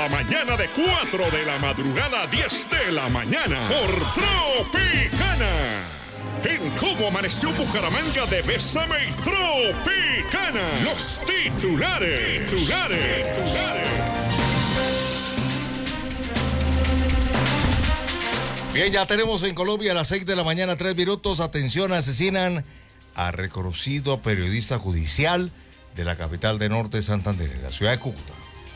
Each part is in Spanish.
cada mañana de 4 de la madrugada a 10 de la mañana por Tropicana. En Cómo Amaneció Bucaramanga de Bésame y Tropicana. Los titulares. Bien, ya tenemos en Colombia a las 6 de la mañana, 3 minutos. Atención, asesinan a reconocido periodista judicial de la capital de Norte, Santander, en la ciudad de Cúcuta.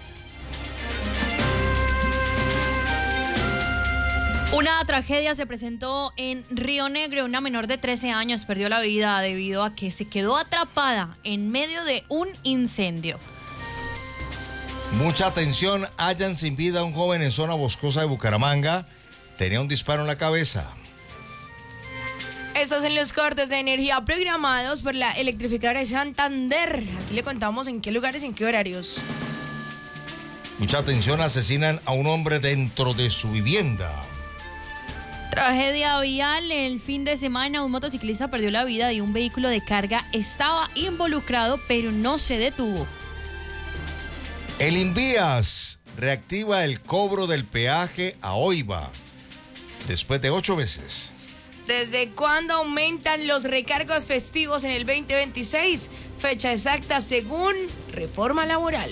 Una tragedia se presentó en Río Negro. Una menor de 13 años perdió la vida debido a que se quedó atrapada en medio de un incendio. Mucha atención, hallan sin vida a un joven en zona boscosa de Bucaramanga. Tenía un disparo en la cabeza. Estos son los cortes de energía programados por la electrificadora de Santander. Aquí le contamos en qué lugares, en qué horarios. Mucha atención, asesinan a un hombre dentro de su vivienda. Tragedia vial. El fin de semana un motociclista perdió la vida y un vehículo de carga estaba involucrado, pero no se detuvo. El Invías reactiva el cobro del peaje a Oiva después de 8 meses. ¿Desde cuándo aumentan los recargos festivos en el 2026? Fecha exacta según Reforma Laboral.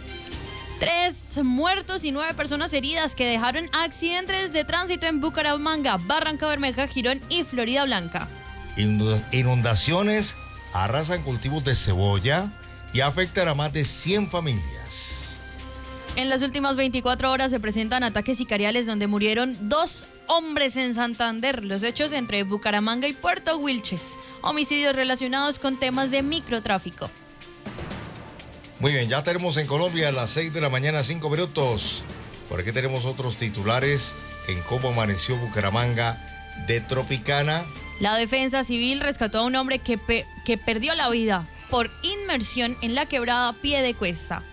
3 muertos y 9 personas heridas que dejaron accidentes de tránsito en Bucaramanga, Barranca Bermeja, Girón y Florida Blanca. Inundaciones arrasan cultivos de cebolla y afectan a más de 100 familias. En las últimas 24 horas se presentan ataques sicariales donde murieron 2 hombres en Santander. Los hechos entre Bucaramanga y Puerto Wilches. Homicidios relacionados con temas de microtráfico. Muy bien, ya tenemos en Colombia a las 6 de la mañana, 5 minutos. Por aquí tenemos otros titulares en Cómo Amaneció Bucaramanga de Tropicana. La Defensa Civil rescató a un hombre que perdió la vida por inmersión en la quebrada Piedecuesta.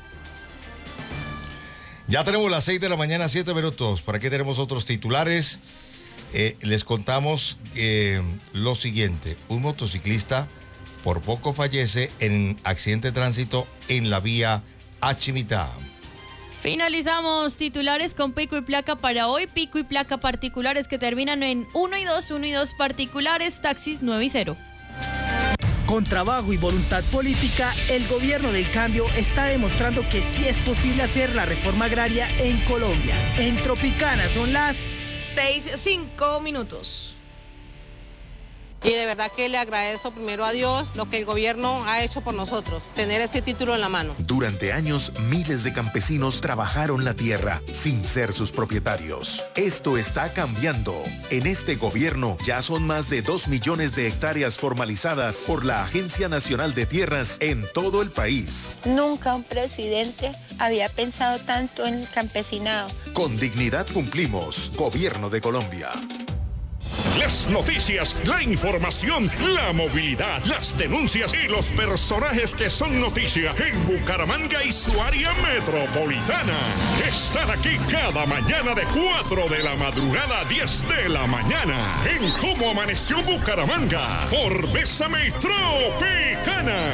Ya tenemos las 6 de la mañana, 7 minutos. Por aquí tenemos otros titulares. Les contamos lo siguiente. Un motociclista por poco fallece en accidente de tránsito en la vía Achimitá. Finalizamos titulares con pico y placa para hoy. Pico y placa particulares que terminan en 1 y 2, 1 y 2 particulares, taxis 9 y 0. Con trabajo y voluntad política, el gobierno del cambio está demostrando que sí es posible hacer la reforma agraria en Colombia. En Tropicana son las 6:05 minutos. Y de verdad que le agradezco primero a Dios lo que el gobierno ha hecho por nosotros, tener este título en la mano. Durante años, miles de campesinos trabajaron la tierra sin ser sus propietarios. Esto está cambiando. En este gobierno ya son más de 2 millones de hectáreas formalizadas por la Agencia Nacional de Tierras en todo el país. Nunca un presidente había pensado tanto en el campesinado. Con dignidad cumplimos. Gobierno de Colombia. Las noticias, la información, la movilidad, las denuncias y los personajes que son noticia en Bucaramanga y su área metropolitana. Están aquí cada mañana de 4 de la madrugada a 10 de la mañana en Cómo Amaneció Bucaramanga por Bésame y Tropicana.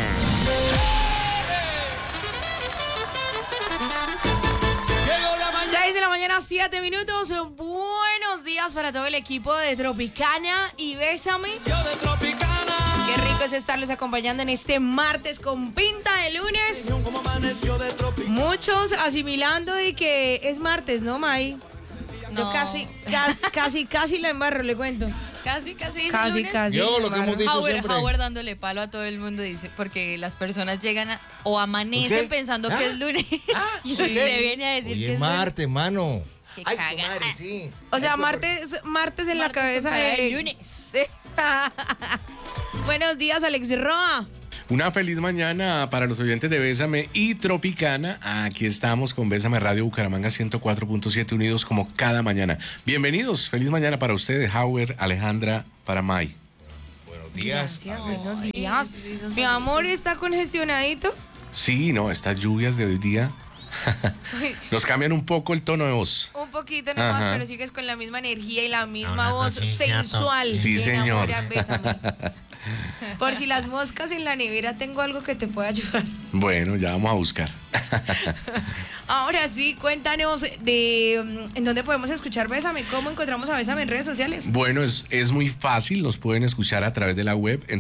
6 de la mañana, 7 minutos. Buenos días para todo el equipo de Tropicana y Bésame. Qué rico es estarles acompañando en este martes con pinta de lunes. Muchos asimilando y que es martes, ¿no, May? No. Yo casi la embarro, le cuento. Casi. Yo lo que hemos dicho siempre. Howard dándole palo a todo el mundo, dice, porque las personas llegan o amanecen pensando que es lunes y usted viene a decir Hoy que es es martes, mano. Qué Ay, cagada. comadre, sí. O sea, martes en la cabeza de de lunes. Buenos días, Alex Roa. Una feliz mañana para los oyentes de Bésame y Tropicana. Aquí estamos con Bésame Radio Bucaramanga 104.7 unidos como cada mañana. Bienvenidos, feliz mañana para ustedes, Howard, Alejandra, para May. Buenos días. Gracias, buenos días. Mi amor, ¿está congestionadito? Sí, no, estas lluvias de hoy día nos cambian un poco el tono de voz. Un poquito nomás, Ajá. pero sigues con la misma energía y la misma voz sensual. Sí, que señor. enamora, Bésame. Por si las moscas en la nevera, tengo algo que te pueda ayudar. Bueno, ya vamos a buscar. Ahora sí, cuéntanos en dónde podemos escuchar Bésame. ¿Cómo encontramos a Bésame en redes sociales? Bueno, es muy fácil, nos pueden escuchar a través de la web en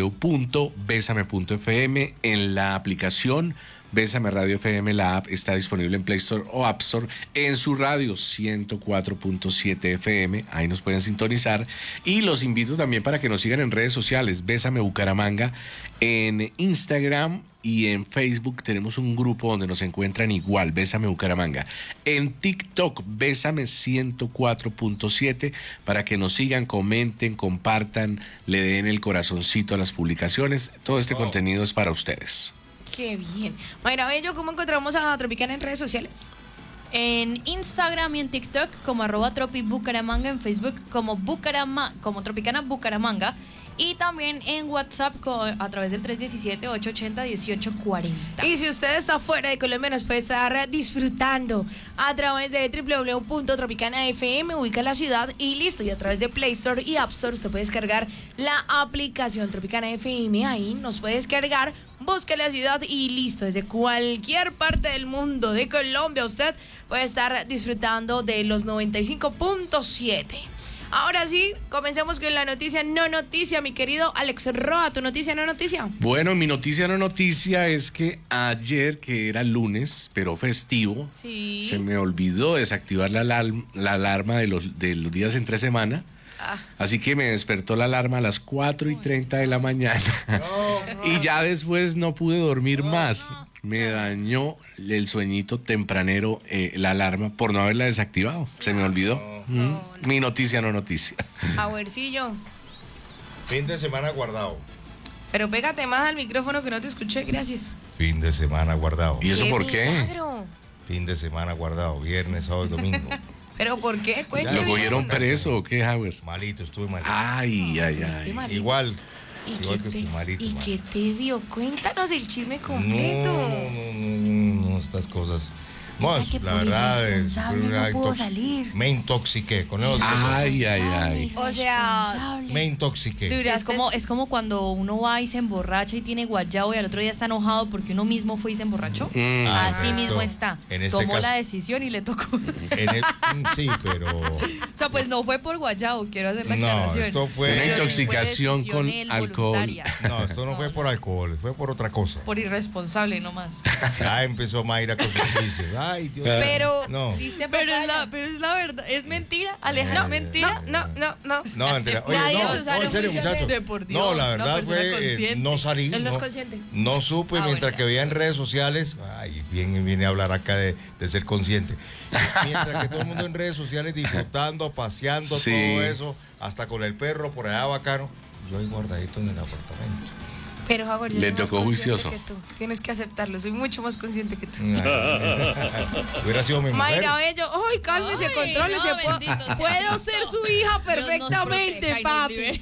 www.besame.fm, en la aplicación Bésame Radio FM, la app está disponible en Play Store o App Store, en su radio 104.7 FM, ahí nos pueden sintonizar, y los invito también para que nos sigan en redes sociales, Bésame Bucaramanga, en Instagram y en Facebook tenemos un grupo donde nos encuentran igual, Bésame Bucaramanga, en TikTok, Bésame 104.7, para que nos sigan, comenten, compartan, le den el corazoncito a las publicaciones, todo este contenido es para ustedes. Qué bien. Mayra Bello, ¿cómo encontramos a Tropicana en redes sociales? En Instagram y en TikTok como @tropibucaramanga, en Facebook como Tropicana Bucaramanga, y también en WhatsApp a través del 317-880-1840. Y si usted está fuera de Colombia, nos puede estar disfrutando a través de www.tropicana.fm, ubica la ciudad y listo. Y a través de Play Store y App Store usted puede descargar la aplicación Tropicana FM. Ahí nos puede descargar, busque la ciudad y listo. Desde cualquier parte del mundo, de Colombia, usted puede estar disfrutando de los 95.7. Ahora sí, comencemos con la noticia no noticia, mi querido Alex Roa. ¿Tu noticia no noticia? Bueno, mi noticia no noticia es que ayer, que era lunes, pero festivo, sí, se me olvidó desactivar la alarma de los días entre semana. Así que me despertó la alarma a las 4:30 de la mañana. Y ya después no pude dormir más. Me dañó el sueñito tempranero la alarma por no haberla desactivado. Se me olvidó. Mi noticia no noticia. A vercillo. Fin de semana guardado. Pero pégate más al micrófono que no te escuché, gracias. Fin de semana guardado. ¿Y eso por qué? Milagro. Fin de semana guardado, viernes, sábado y domingo. ¿Pero por qué? Cuéntame. ¿Lo cogieron preso o qué, Howard? Malito, estuve malito. Ay. Igual ¿Y que estoy malito. ¿Y qué te dio? Cuéntanos el chisme completo. No, estas cosas. No, la verdad me intoxiqué con el Ay. O sea, me intoxiqué. Es como cuando uno va y se emborracha y tiene guayabo y al otro día está enojado porque uno mismo fue y se emborrachó. Así mismo está. Tomó la decisión y le tocó. Sí, pero... O sea, pues no fue por guayabo, quiero hacer la aclaración. No, esto fue... Una intoxicación con alcohol. No, esto no fue por alcohol, fue por otra cosa. Por irresponsable nomás. Ya empezó Mayra con sus vicios. Ay, Dios. Pero, no. Pero es la verdad, es mentira, Alejandra, mentira. No. No, mentira. Oye, no, en serio, muchachos. No, la verdad fue, no salí. Él no es consciente. No supe mientras que veía en redes sociales. Ay, viene a hablar acá de ser consciente. Mientras que todo el mundo en redes sociales disfrutando, paseando, sí, todo eso, hasta con el perro por allá bacano. Yo ahí guardadito en el apartamento. Pero Howard, yo le soy más tocó juicioso. Que tú. Tienes que aceptarlo, soy mucho más consciente que tú. Hubiera sido mi mujer. Mayra Bello, ay, cálmese, contrólese. Puedo ser su hija perfectamente, papi.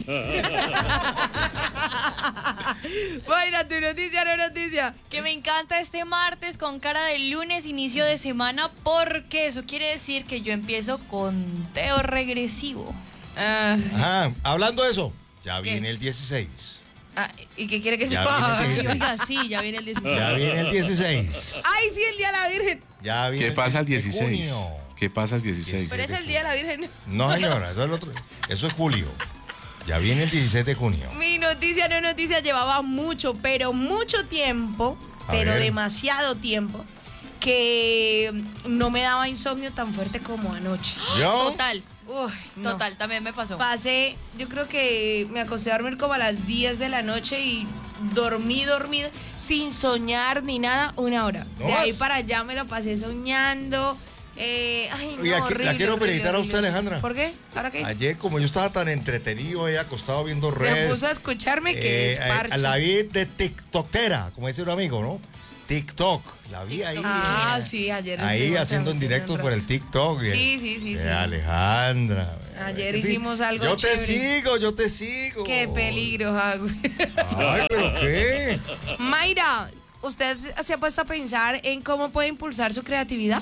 Mayra, tu noticia no noticia. Que me encanta este martes con cara de lunes, inicio de semana, porque eso quiere decir que yo empiezo conteo regresivo. Hablando de eso, ya viene el 16. ¿Y qué quiere que ya se Oiga, sí, ya viene el 16. Ya viene el 16. Ay, sí, el Día de la Virgen. Ya viene. ¿Qué pasa el 16? ¿Qué pasa el 16? Pero es el Día de la Virgen. No, señora, eso es el otro. Eso es julio. Ya viene el 16 de junio. Mi noticia no noticia llevaba mucho, pero mucho tiempo, demasiado tiempo, que no me daba insomnio tan fuerte como anoche. ¿Yo? Total. Uy, no. Total, también me pasó. Yo creo que me acosté a dormir como a las 10 de la noche y dormí sin soñar ni nada, 1 hora. ¿No de más? ahí para allá me lo pasé soñando. Ay, no, Oiga, horrible, la quiero horrible, felicitar a horrible. usted, Alejandra. ¿Por qué? ¿Ahora qué hice? Ayer, como yo estaba tan entretenido ahí acostado viendo redes. Se puso a escucharme que es parche. La vi de TikTokera, como dice un amigo, ¿no? TikTok, la vi ahí. Sí, ayer ahí haciendo en directo por el TikTok. Sí. Alejandra. Ayer hicimos algo Yo chévere. yo te sigo. Qué peligro, Jagu. Ay, ¿pero qué? Mayra, ¿usted se ha puesto a pensar en cómo puede impulsar su creatividad?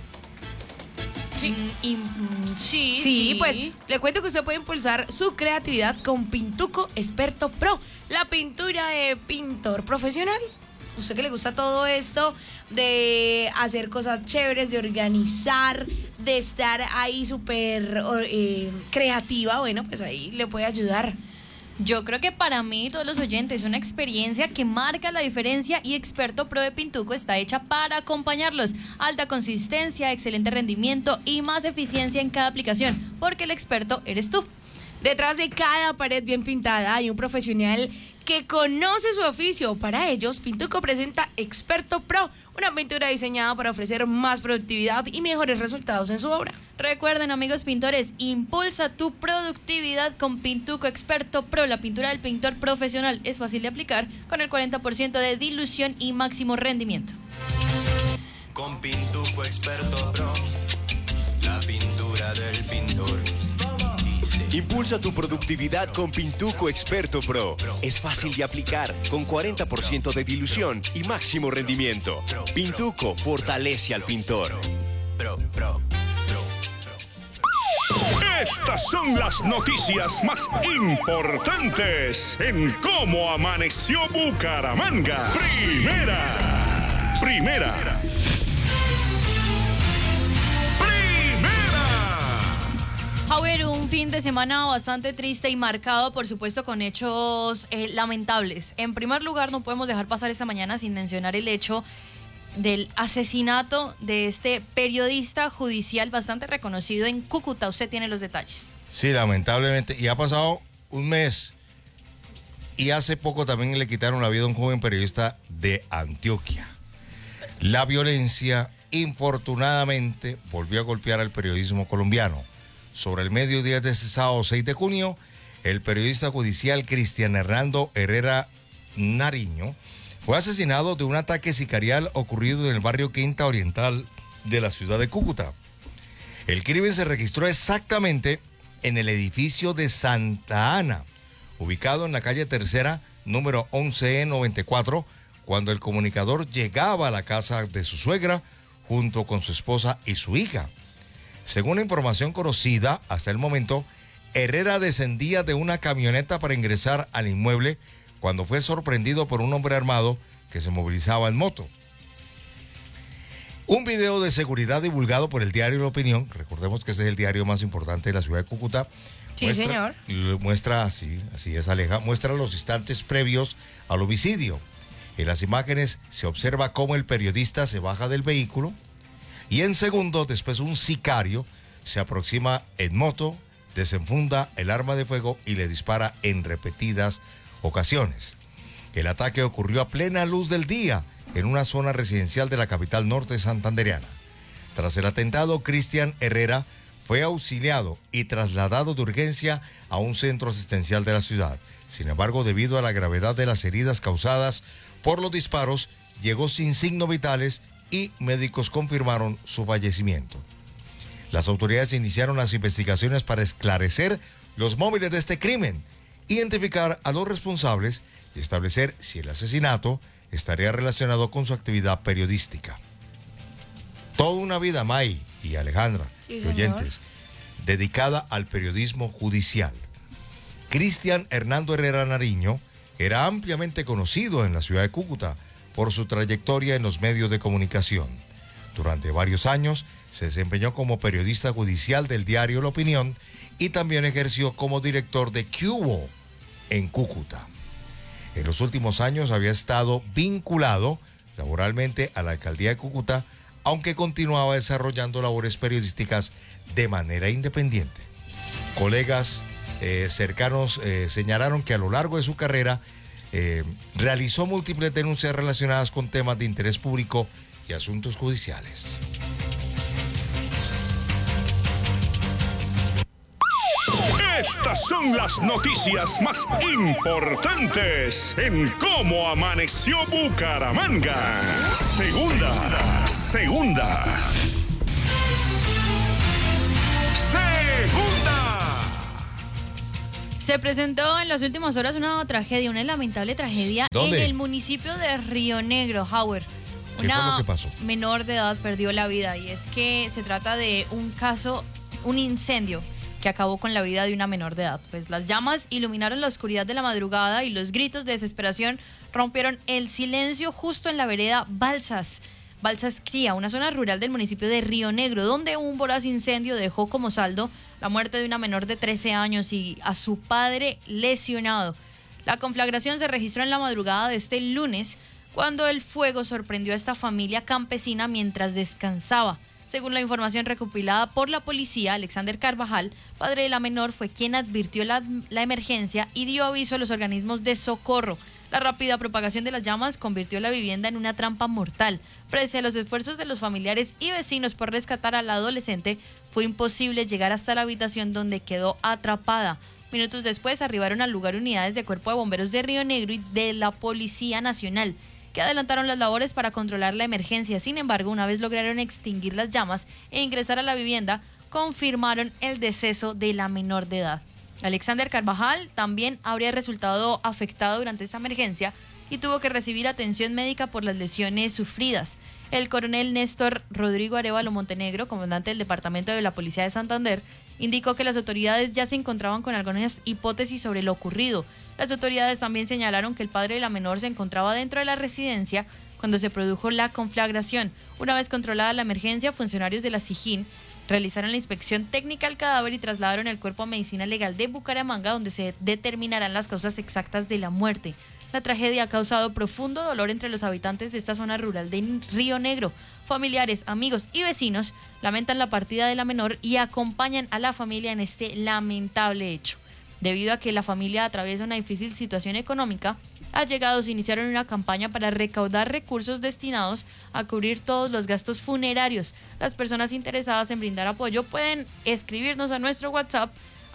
Sí, pues le cuento que usted puede impulsar su creatividad con Pintuco Experto Pro, la pintura de pintor profesional. usted que le gusta todo esto de hacer cosas chéveres, de organizar, de estar ahí súper creativa, bueno, pues ahí le puede ayudar. Yo creo que para mí y todos los oyentes, una experiencia que marca la diferencia y Experto Pro de Pintuco está hecha para acompañarlos. Alta consistencia, excelente rendimiento y más eficiencia en cada aplicación, porque el experto eres tú. Detrás de cada pared bien pintada hay un profesional que conoce su oficio. Para ellos, Pintuco presenta Experto Pro, una pintura diseñada para ofrecer más productividad y mejores resultados en su obra. Recuerden, amigos pintores, impulsa tu productividad con Pintuco Experto Pro. La pintura del pintor profesional es fácil de aplicar, con el 40% de dilución y máximo rendimiento. Con Pintuco Experto Pro, la pintura del pintor. Impulsa tu productividad con Pintuco Experto Pro. Es fácil de aplicar, con 40% de dilución y máximo rendimiento. Pintuco fortalece al pintor. Estas son las noticias más importantes en Cómo Amaneció Bucaramanga. Primera. Javier, un fin de semana bastante triste y marcado, por supuesto, con hechos lamentables. En primer lugar, no podemos dejar pasar esta mañana sin mencionar el hecho del asesinato de este periodista judicial bastante reconocido en Cúcuta. Usted tiene los detalles. Sí, lamentablemente. Y ha pasado un mes. Y hace poco también le quitaron la vida a un joven periodista de Antioquia. La violencia, infortunadamente, volvió a golpear al periodismo colombiano. Sobre el mediodía de este sábado 6 de junio, el periodista judicial Cristian Hernando Herrera Nariño fue asesinado de un ataque sicarial ocurrido en el barrio Quinta Oriental de la ciudad de Cúcuta. El crimen se registró exactamente en el edificio de Santa Ana, ubicado en la calle Tercera, número 11E94, cuando el comunicador llegaba a la casa de su suegra junto con su esposa y su hija. Según la información conocida hasta el momento, Herrera descendía de una camioneta para ingresar al inmueble cuando fue sorprendido por un hombre armado que se movilizaba en moto. Un video de seguridad divulgado por el diario La Opinión, recordemos que este es el diario más importante de la ciudad de Cúcuta. Sí, señor. Muestra, así es, Aleja, muestra los instantes previos al homicidio. En las imágenes se observa cómo el periodista se baja del vehículo y en segundos después un sicario se aproxima en moto, desenfunda el arma de fuego y le dispara en repetidas ocasiones. El ataque ocurrió a plena luz del día en una zona residencial de la capital norte santandereana. Tras el atentado, Cristian Herrera fue auxiliado y trasladado de urgencia a un centro asistencial de la ciudad. Sin embargo, debido a la gravedad de las heridas causadas por los disparos, llegó sin signos vitales y médicos confirmaron su fallecimiento. Las autoridades iniciaron las investigaciones para esclarecer los móviles de este crimen, identificar a los responsables y establecer si el asesinato estaría relacionado con su actividad periodística. Toda una vida, May y Alejandra, oyentes, dedicada al periodismo judicial. Cristian Hernando Herrera Nariño era ampliamente conocido en la ciudad de Cúcuta por su trayectoria en los medios de comunicación. Durante varios años se desempeñó como periodista judicial del diario La Opinión y también ejerció como director de QO en Cúcuta. En los últimos años había estado vinculado laboralmente a la alcaldía de Cúcuta, aunque continuaba desarrollando labores periodísticas de manera independiente. Colegas cercanos señalaron que a lo largo de su carrera realizó múltiples denuncias relacionadas con temas de interés público y asuntos judiciales. Estas son las noticias más importantes en Cómo Amaneció Bucaramanga. Segunda. Se presentó en las últimas horas una lamentable tragedia. ¿Dónde? En el municipio de Río Negro, Howard. ¿Qué fue lo que pasó? Menor de edad perdió la vida y es que se trata de un incendio que acabó con la vida de una menor de edad. Pues las llamas iluminaron la oscuridad de la madrugada y los gritos de desesperación rompieron el silencio justo en la vereda Balsas Cría, una zona rural del municipio de Río Negro, donde un voraz incendio dejó como saldo la muerte de una menor de 13 años y a su padre lesionado. La conflagración se registró en la madrugada de este lunes, cuando el fuego sorprendió a esta familia campesina mientras descansaba. Según la información recopilada por la policía, Alexander Carvajal, padre de la menor, fue quien advirtió la emergencia y dio aviso a los organismos de socorro. La rápida propagación de las llamas convirtió la vivienda en una trampa mortal. Pese a los esfuerzos de los familiares y vecinos por rescatar a la adolescente, fue imposible llegar hasta la habitación donde quedó atrapada. Minutos después arribaron al lugar unidades de Cuerpo de Bomberos de Río Negro y de la Policía Nacional, que adelantaron las labores para controlar la emergencia. Sin embargo, una vez lograron extinguir las llamas e ingresar a la vivienda, confirmaron el deceso de la menor de edad. Alexander Carvajal también habría resultado afectado durante esta emergencia y tuvo que recibir atención médica por las lesiones sufridas. El coronel Néstor Rodrigo Arévalo Montenegro, comandante del Departamento de la Policía de Santander, indicó que las autoridades ya se encontraban con algunas hipótesis sobre lo ocurrido. Las autoridades también señalaron que el padre de la menor se encontraba dentro de la residencia cuando se produjo la conflagración. Una vez controlada la emergencia, funcionarios de la SIJIN realizaron la inspección técnica al cadáver y trasladaron el cuerpo a Medicina Legal de Bucaramanga, donde se determinarán las causas exactas de la muerte. La tragedia ha causado profundo dolor entre los habitantes de esta zona rural de Río Negro. Familiares, amigos y vecinos lamentan la partida de la menor y acompañan a la familia en este lamentable hecho. Debido a que la familia atraviesa una difícil situación económica, allegados iniciaron una campaña para recaudar recursos destinados a cubrir todos los gastos funerarios. Las personas interesadas en brindar apoyo pueden escribirnos a nuestro WhatsApp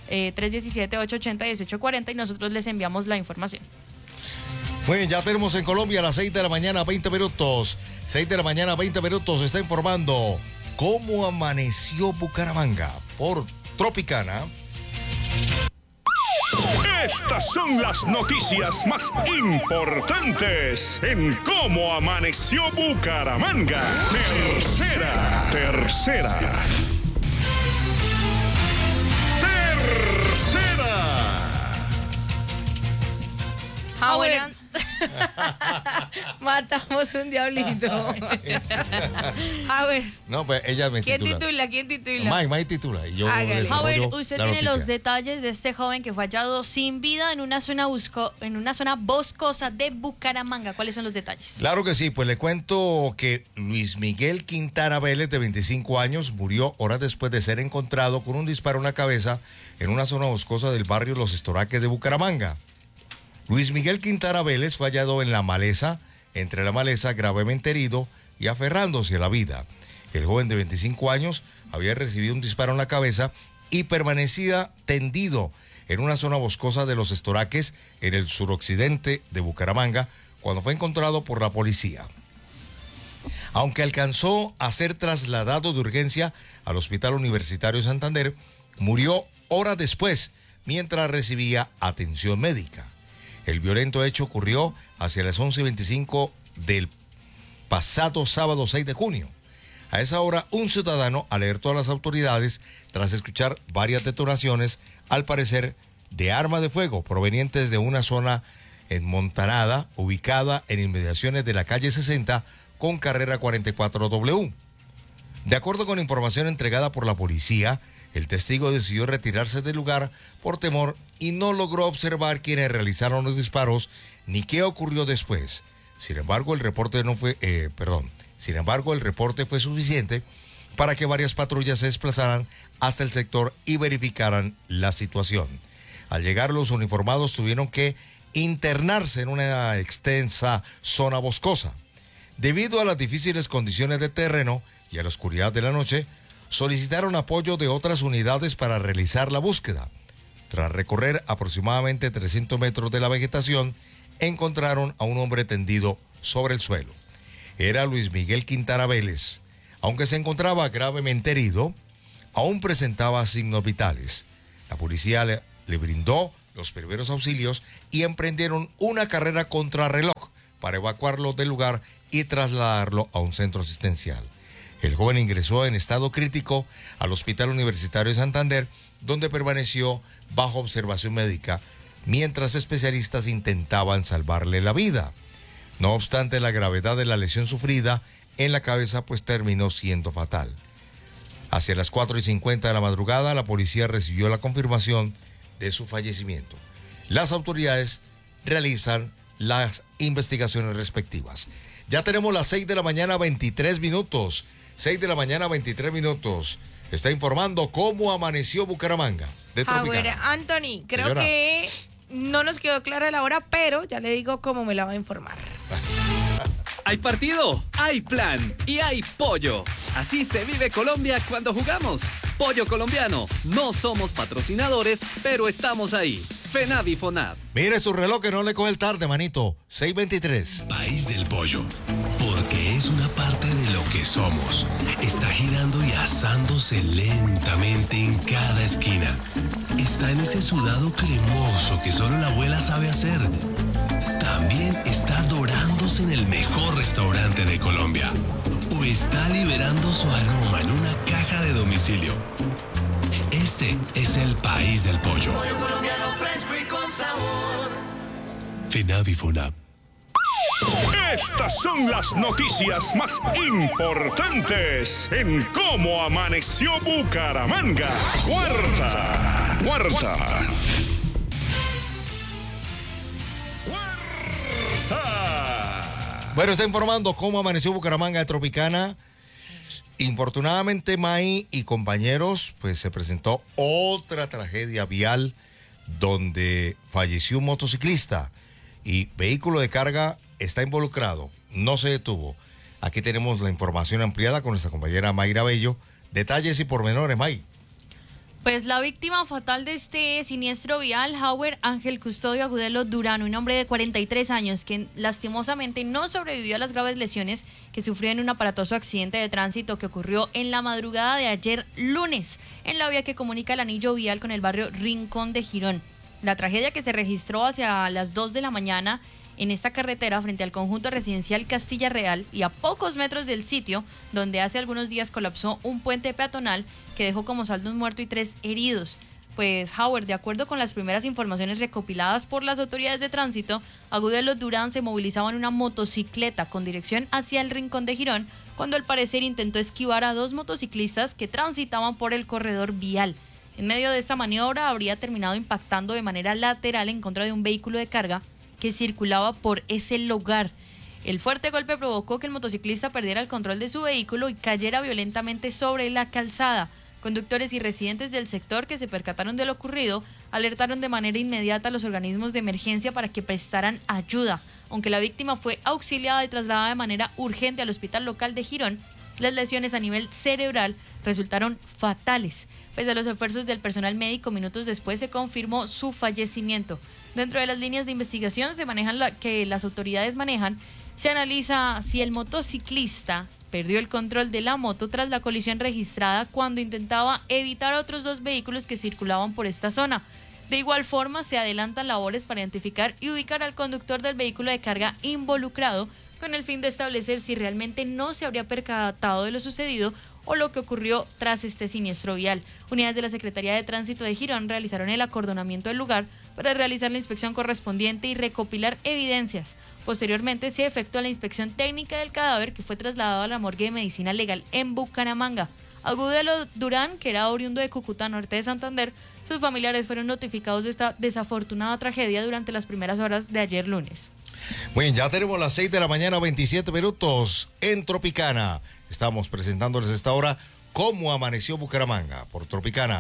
317-880-1840 y nosotros les enviamos la información. Muy bien, ya tenemos en Colombia a las 6 de la mañana, 20 minutos. 6 de la mañana, 20 minutos. Se está informando cómo amaneció Bucaramanga por Tropicana. Estas son las noticias más importantes en cómo amaneció Bucaramanga. Tercera. Bueno. Matamos un diablito. A ver. No, pues ella me titula. ¿Quién titula? Mike titula. Y yo usted tiene los detalles de este joven que fue hallado sin vida en una zona boscosa de Bucaramanga. ¿Cuáles son los detalles? Claro que sí, pues le cuento que Luis Miguel Quintana Vélez, de 25 años, murió horas después de ser encontrado con un disparo en la cabeza en una zona boscosa del barrio Los Estoraques de Bucaramanga. Luis Miguel Quintana Vélez fue hallado en la maleza, entre la maleza, gravemente herido y aferrándose a la vida. El joven de 25 años había recibido un disparo en la cabeza y permanecía tendido en una zona boscosa de Los Estoraques, en el suroccidente de Bucaramanga, cuando fue encontrado por la policía. Aunque alcanzó a ser trasladado de urgencia al Hospital Universitario de Santander, murió horas después mientras recibía atención médica. El violento hecho ocurrió hacia las 11:25 del pasado sábado 6 de junio. A esa hora, un ciudadano alertó a las autoridades tras escuchar varias detonaciones, al parecer de arma de fuego provenientes de una zona enmontanada ubicada en inmediaciones de la calle 60 con carrera 44W. De acuerdo con información entregada por la policía, el testigo decidió retirarse del lugar por temor y no logró observar quiénes realizaron los disparos ni qué ocurrió después. Sin embargo, el reporte fue suficiente para que varias patrullas se desplazaran hasta el sector y verificaran la situación. Al llegar, los uniformados tuvieron que internarse en una extensa zona boscosa. Debido a las difíciles condiciones de terreno y a la oscuridad de la noche, solicitaron apoyo de otras unidades para realizar la búsqueda. Tras recorrer aproximadamente 300 metros de la vegetación, encontraron a un hombre tendido sobre el suelo. Era Luis Miguel Quintana Vélez. Aunque se encontraba gravemente herido, aún presentaba signos vitales. La policía le brindó los primeros auxilios y emprendieron una carrera contrarreloj para evacuarlo del lugar y trasladarlo a un centro asistencial. El joven ingresó en estado crítico al Hospital Universitario de Santander, donde permaneció bajo observación médica, mientras especialistas intentaban salvarle la vida. No obstante, la gravedad de la lesión sufrida en la cabeza pues terminó siendo fatal. Hacia las 4:50 de la madrugada, la policía recibió la confirmación de su fallecimiento. Las autoridades realizan las investigaciones respectivas. Ya tenemos las 6 de la mañana, 23 minutos. 6 de la mañana, 23 minutos. Está informando cómo amaneció Bucaramanga de Tropicana. A ver, Anthony, creo Señora. que no nos quedó clara la hora, pero ya le digo cómo me la va a informar. Hay partido, hay plan y hay pollo. Así se vive Colombia cuando jugamos. Pollo colombiano. No somos patrocinadores, pero estamos ahí. FENAVI FONAV. Mire su reloj que no le coge el tarde, manito. 6:23. País del pollo, porque es una parte de lo que somos. Está girando y asándose lentamente en cada esquina. Está en ese sudado cremoso que solo la abuela sabe hacer. También está dorándose en el mejor restaurante de Colombia. O está liberando su aroma en una caja de domicilio. Este es el país del pollo. Pollo colombiano fresco y con sabor. FENAVI FONAV. Estas son las noticias más importantes en cómo amaneció Bucaramanga. Cuarta. Bueno, está informando cómo amaneció Bucaramanga de Tropicana. Infortunadamente, May y compañeros, pues se presentó otra tragedia vial donde falleció un motociclista y vehículo de carga está involucrado, no se detuvo. Aquí tenemos la información ampliada con nuestra compañera Mayra Bello. Detalles y pormenores, May. Pues la víctima fatal de este siniestro vial, Howard Ángel Custodio Agudelo Durán, un hombre de 43 años que lastimosamente no sobrevivió a las graves lesiones que sufrió en un aparatoso accidente de tránsito que ocurrió en la madrugada de ayer lunes en la vía que comunica el anillo vial con el barrio Rincón de Girón. La tragedia que se registró hacia las 2 de la mañana en esta carretera frente al conjunto residencial Castilla Real y a pocos metros del sitio donde hace algunos días colapsó un puente peatonal que dejó como saldo un muerto y 3 heridos. Pues Howard, de acuerdo con las primeras informaciones recopiladas por las autoridades de tránsito, Agudelo Durán se movilizaba en una motocicleta con dirección hacia el Rincón de Girón cuando al parecer intentó esquivar a 2 motociclistas que transitaban por el corredor vial. En medio de esta maniobra habría terminado impactando de manera lateral en contra de un vehículo de carga que circulaba por ese lugar. El fuerte golpe provocó que el motociclista perdiera el control de su vehículo y cayera violentamente sobre la calzada. Conductores y residentes del sector que se percataron de lo ocurrido alertaron de manera inmediata a los organismos de emergencia para que prestaran ayuda. Aunque la víctima fue auxiliada y trasladada de manera urgente al hospital local de Girón, las lesiones a nivel cerebral resultaron fatales. Pese a los esfuerzos del personal médico, minutos después se confirmó su fallecimiento. Dentro de las líneas de investigación que las autoridades manejan, se analiza si el motociclista perdió el control de la moto tras la colisión registrada cuando intentaba evitar a otros 2 vehículos que circulaban por esta zona. De igual forma, se adelantan labores para identificar y ubicar al conductor del vehículo de carga involucrado con el fin de establecer si realmente no se habría percatado de lo sucedido o lo que ocurrió tras este siniestro vial. Unidades de la Secretaría de Tránsito de Girón realizaron el acordonamiento del lugar para realizar la inspección correspondiente y recopilar evidencias. Posteriormente se efectuó la inspección técnica del cadáver que fue trasladado a la morgue de medicina legal en Bucaramanga. Agudelo Durán, que era oriundo de Cúcuta, norte de Santander, sus familiares fueron notificados de esta desafortunada tragedia durante las primeras horas de ayer lunes. Bueno, ya tenemos las 6 de la mañana, 27 minutos en Tropicana. Estamos presentándoles esta hora cómo amaneció Bucaramanga por Tropicana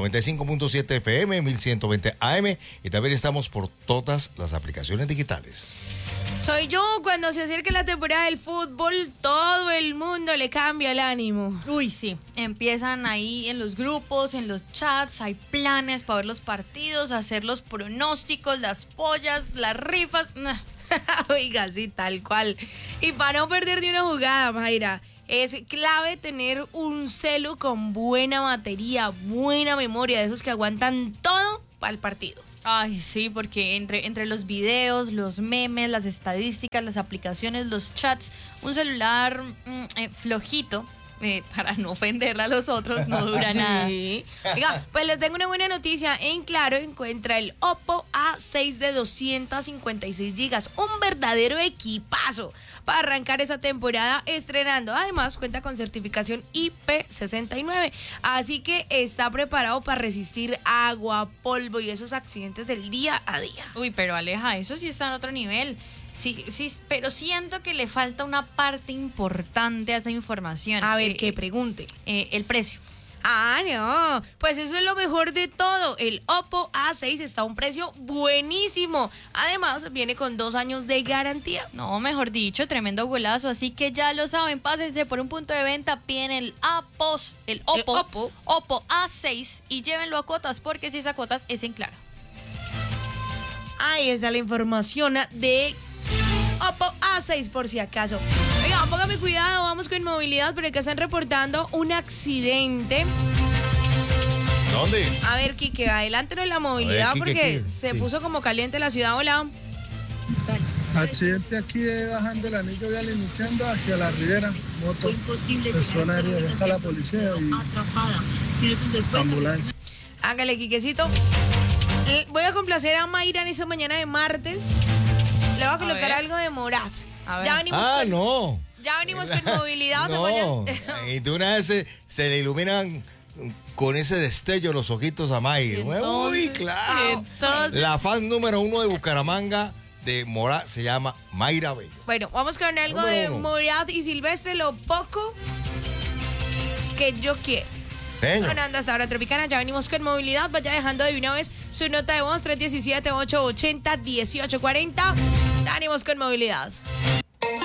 95.7 FM, 1120 AM y también estamos por todas las aplicaciones digitales. Soy yo, cuando se acerca la temporada del fútbol, todo el mundo le cambia el ánimo. Uy, sí, empiezan ahí en los grupos, en los chats, hay planes para ver los partidos, hacer los pronósticos, las pollas, las rifas. Oiga, sí, tal cual. Y para no perder de una jugada, Mayra, es clave tener un celu con buena batería, buena memoria, de esos que aguantan todo para el partido. Ay, sí, porque entre los videos, los memes, las estadísticas, las aplicaciones, los chats, un celular flojito para no ofenderla a los otros, no dura nada. Oiga, pues les tengo una buena noticia. En Claro encuentra el Oppo A6 de 256 gigas, un verdadero equipazo para arrancar esa temporada estrenando. Además, cuenta con certificación IP69, así que está preparado para resistir agua, polvo y esos accidentes del día a día. Uy, pero Aleja, eso sí está en otro nivel. Sí, pero siento que le falta una parte importante a esa información. A ver, que pregunte. El precio. Ah, no, pues eso es lo mejor de todo. El Oppo A6 está a un precio buenísimo. Además, viene con 2 años de garantía. No, mejor dicho, tremendo golazo. Así que ya lo saben, pásense por un punto de venta, piden el Oppo A6 y llévenlo a cuotas, porque si es a cuotas es en Claro. Ahí está la información de Oppo A6 por si acaso. Oiga, póngame cuidado, vamos con movilidad, pero acá están reportando un accidente. ¿Dónde? A ver, Quique, adelántenos la movilidad, porque se puso como caliente la ciudad. Hola. Accidente aquí bajando el anillo vial, iniciando hacia la Ribera, moto, persona herida, ya está la policía y ambulancia. Hágale, Quiquecito. Voy a complacer a Mayra en esta mañana de martes. Le voy a colocar algo de Morat. Ya venimos Ya venimos con movilidad. No. Y de una vez se le iluminan con ese destello los ojitos a Mayra. Uy, claro. La fan número 1 de Bucaramanga de Morat se llama Mayra Bello. Bueno, vamos con algo de Morat y Silvestre, lo poco que yo quiero. Sonando hasta ahora Tropicana, ya venimos con movilidad. Vaya dejando de una vez su nota de voz 317-880-1840. Ya venimos con movilidad.